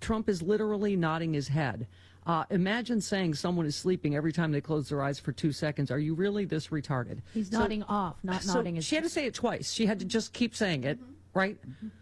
Trump is literally nodding his head. Imagine saying someone is sleeping every time they close their eyes for 2 seconds. Are you really this retarded? He's nodding off, not nodding his head. She had to say it twice. She had to just keep saying it, right?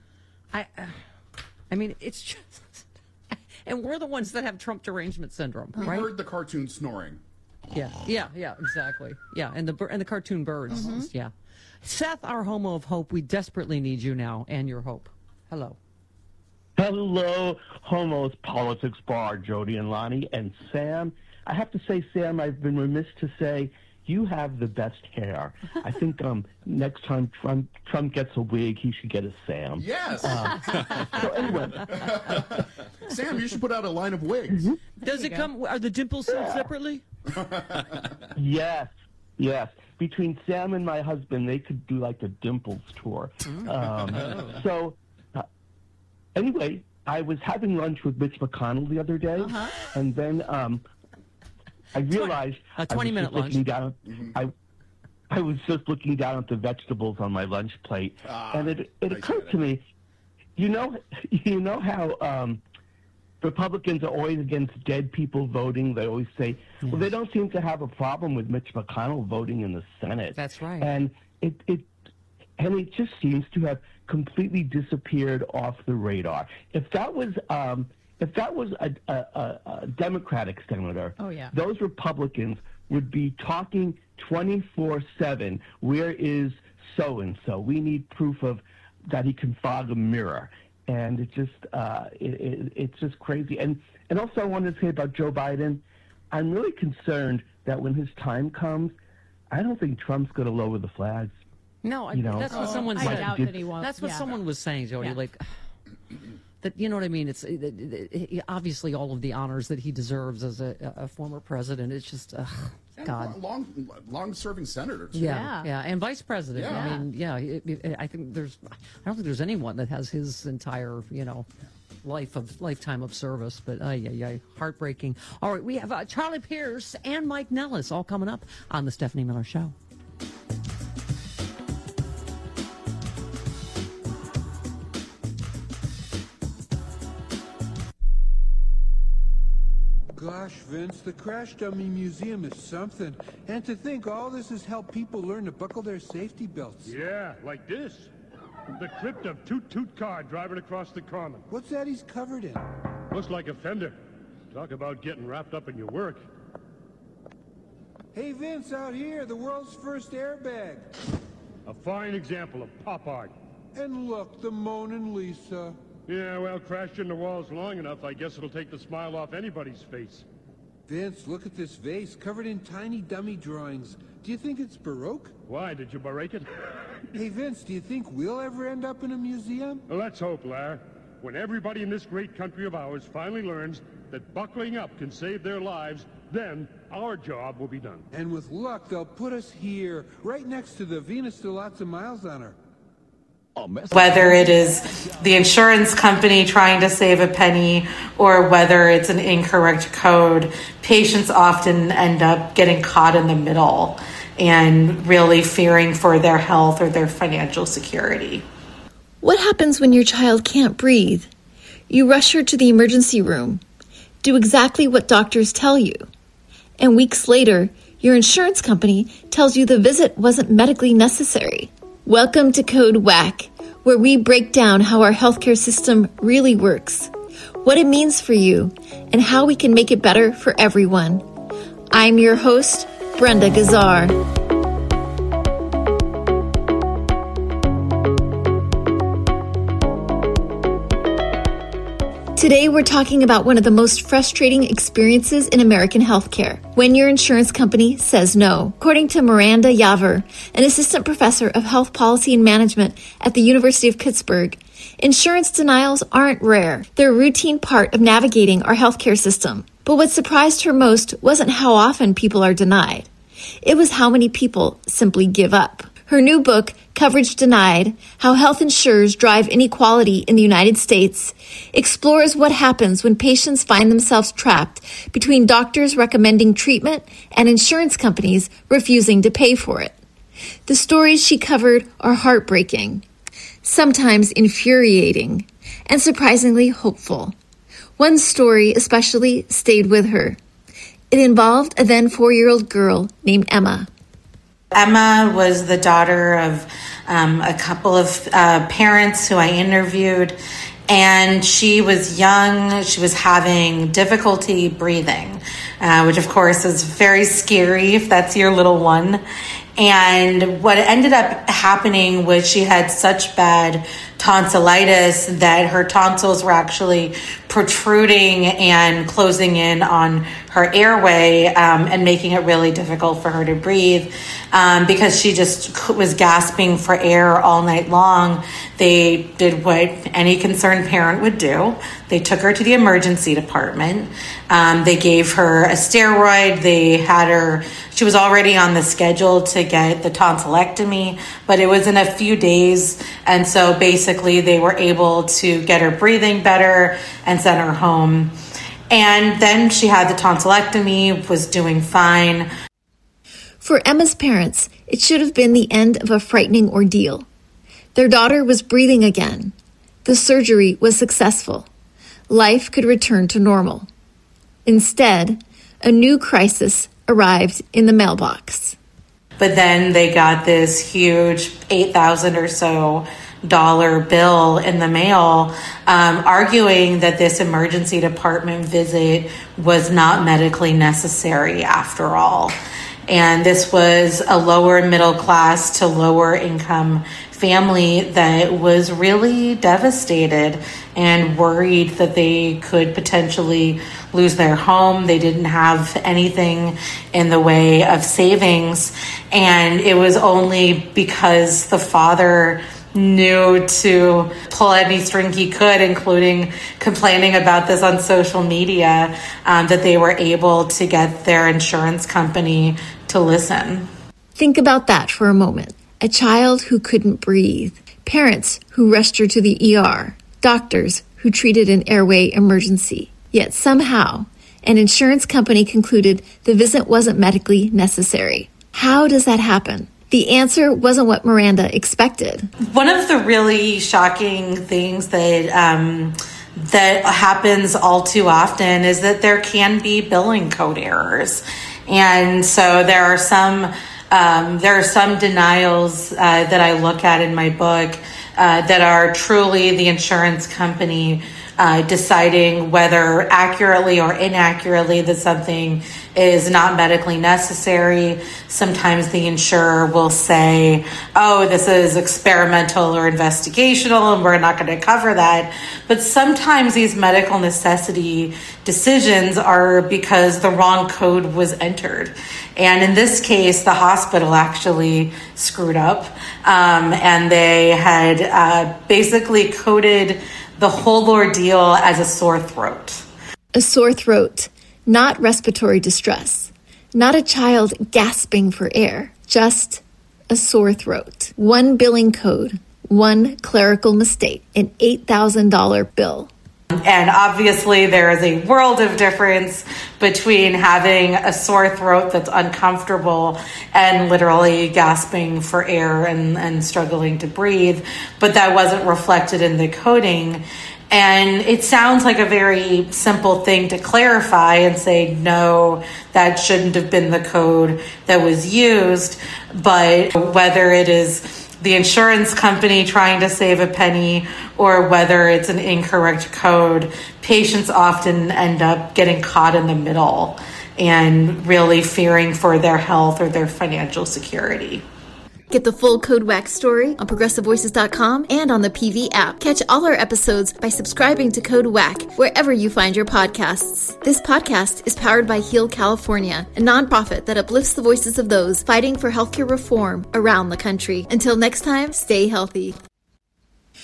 I mean, it's just... And we're the ones that have Trump derangement syndrome, right? We heard the cartoon snoring. Yeah, exactly. Yeah, and the cartoon birds. Yeah. Seth, our homo of hope, we desperately need you now and your hope. Hello. Hello, Homos Politics Bar, Jody and Lonnie. And Sam, I have to say, Sam, I've been remiss to say you have the best hair. I think next time Trump gets a wig, he should get a Sam. Yes. So anyway. Sam, you should put out a line of wigs. Does it come, are the dimples sold separately? Yes. Between Sam and my husband, they could do like a Dimples tour. Anyway, I was having lunch with Mitch McConnell the other day, and then I realized a 20-minute lunch. I was just looking down at the vegetables on my lunch plate, and it occurred to me, you know how Republicans are always against dead people voting. They always say, well, they don't seem to have a problem with Mitch McConnell voting in the Senate. That's right. And it just seems to have completely disappeared off the radar. If that was a Democratic senator, those Republicans would be talking 24/7. Where is so and so? We need proof of that he can fog a mirror. And it just it's just crazy. And also I wanted to say about Joe Biden, I'm really concerned that when his time comes, I don't think Trump's going to lower the flags. No, that's what someone said. I doubt that he won't. That's what someone was saying, Jody. Like that, you know what I mean? It's obviously all of the honors that he deserves as a former president. It's just God, long-serving senator. Too. Yeah, and vice president. Yeah. I mean, I don't think there's anyone that has his entire, lifetime of service. But heartbreaking. All right, we have Charlie Pierce and Mike Nellis all coming up on the Stephanie Miller Show. Gosh, Vince, the Crash Dummy Museum is something. And to think all this has helped people learn to buckle their safety belts. Yeah, like this. The crypt of Toot Toot car driving across the common. What's that he's covered in? Looks like a fender. Talk about getting wrapped up in your work. Hey, Vince, out here, the world's first airbag. A fine example of pop art. And look, the Mona Lisa. Yeah, well, crashed in the walls long enough, I guess it'll take the smile off anybody's face. Vince, look at this vase, covered in tiny dummy drawings. Do you think it's Baroque? Why, did you break it? Hey, Vince, do you think we'll ever end up in a museum? Well, let's hope, Lar. When everybody in this great country of ours finally learns that buckling up can save their lives, then our job will be done. And with luck, they'll put us here, right next to the Venus de Lots of Miles on her. Whether it is the insurance company trying to save a penny or whether it's an incorrect code, patients often end up getting caught in the middle and really fearing for their health or their financial security. What happens when your child can't breathe? You rush her to the emergency room, do exactly what doctors tell you, and weeks later, your insurance company tells you the visit wasn't medically necessary. Welcome to Code WACK, where we break down how our healthcare system really works, what it means for you, and how we can make it better for everyone. I'm your host, Brenda Gazzar. Today, we're talking about one of the most frustrating experiences in American healthcare, when your insurance company says no. According to Miranda Yaver, an assistant professor of health policy and management at the University of Pittsburgh, insurance denials aren't rare. They're a routine part of navigating our healthcare system. But what surprised her most wasn't how often people are denied. It was how many people simply give up. Her new book, Coverage Denied, How Health Insurers Drive Inequality in the United States, explores what happens when patients find themselves trapped between doctors recommending treatment and insurance companies refusing to pay for it. The stories she covered are heartbreaking, sometimes infuriating, and surprisingly hopeful. One story especially stayed with her. It involved a then 4-year-old girl named Emma. Emma was the daughter of a couple of parents who I interviewed, and she was young. She was having difficulty breathing, which of course is very scary if that's your little one. And what ended up happening was she had such bad tonsillitis that her tonsils were actually protruding and closing in on her airway and making it really difficult for her to breathe because she just was gasping for air all night long. They did what any concerned parent would do. They took her to the emergency department. They gave her a steroid. They had her, she was already on the schedule to get the tonsillectomy, but it was in a few days. And so basically they were able to get her breathing better and send her home. And then she had the tonsillectomy, was doing fine. For Emma's parents, it should have been the end of a frightening ordeal. Their daughter was breathing again. The surgery was successful. Life could return to normal. Instead, a new crisis arrived in the mailbox. But then they got this huge $8,000 or so bill in the mail, arguing that this emergency department visit was not medically necessary after all. And this was a lower middle class to lower income family that was really devastated and worried that they could potentially lose their home. They didn't have anything in the way of savings. And it was only because the father knew to pull any string he could, including complaining about this on social media, that they were able to get their insurance company to listen. Think about that for a moment. A child who couldn't breathe, parents who rushed her to the ER, doctors who treated an airway emergency. Yet somehow, an insurance company concluded the visit wasn't medically necessary. How does that happen? The answer wasn't what Miranda expected. One of the really shocking things that that happens all too often is that there can be billing code errors. And so there are some denials that I look at in my book that are truly the insurance company deciding whether accurately or inaccurately that something is not medically necessary. Sometimes the insurer will say, oh, this is experimental or investigational and we're not going to cover that. But sometimes these medical necessity decisions are because the wrong code was entered. And in this case, the hospital actually screwed up and they had basically coded the whole ordeal as a sore throat. A sore throat, not respiratory distress, not a child gasping for air, just a sore throat. One billing code, one clerical mistake, an $8,000 bill. And obviously there is a world of difference between having a sore throat that's uncomfortable and literally gasping for air and struggling to breathe, but that wasn't reflected in the coding. And it sounds like a very simple thing to clarify and say, no, that shouldn't have been the code that was used. But whether it is the insurance company trying to save a penny or whether it's an incorrect code, patients often end up getting caught in the middle and really fearing for their health or their financial security. Get the full Code WAC story on ProgressiveVoices.com and on the PV app. Catch all our episodes by subscribing to Code WAC wherever you find your podcasts. This podcast is powered by Heal California, a nonprofit that uplifts the voices of those fighting for healthcare reform around the country. Until next time, stay healthy.